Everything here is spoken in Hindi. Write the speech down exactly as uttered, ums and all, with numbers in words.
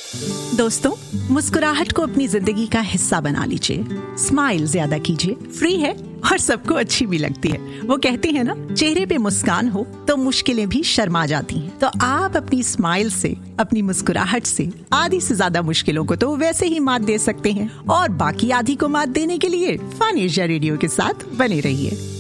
दोस्तों, मुस्कुराहट को अपनी जिंदगी का हिस्सा बना लीजिए। स्माइल ज्यादा कीजिए, फ्री है और सबको अच्छी भी लगती है। वो कहते हैं ना, चेहरे पे मुस्कान हो तो मुश्किलें भी शर्मा जाती हैं। तो आप अपनी स्माइल से, अपनी मुस्कुराहट से आधी से ज्यादा मुश्किलों को तो वैसे ही मात दे सकते हैं, और बाकी आधी को मात देने के लिए फन एशिया रेडियो के साथ बने रहिए।